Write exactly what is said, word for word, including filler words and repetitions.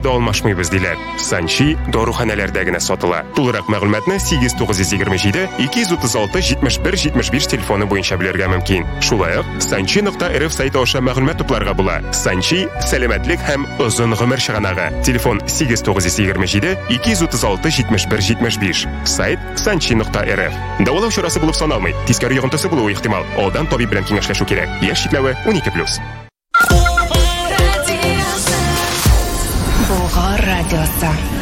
алмашмыйбыз диләр. Санчи доруханәләрдә генә сатыла. Тулырак мәгълүматны сигез тугыз егерме җиде ике йөз утыз алты җитмеш бер җитмеш биш телефоны буенча белергә мөмкин. Шулай ук санчи нокта эр эф сайты аша мәгълүмат тупларга була. Санчи сәламәтлек һәм озын гомер чыганагы. Телефон сигез тугыз егерме җиде ике йөз утыз алты җитмеш бер җитмеш биш. Сайт санчи нокта эр эф. Дәвалау чарасы булып саналмый. Тискәре йогынтысы булуы ихтимал. Алдан табиб белән киңәшләшү кирәк. Яшь чикләве унике плюс. Болгар радиосы.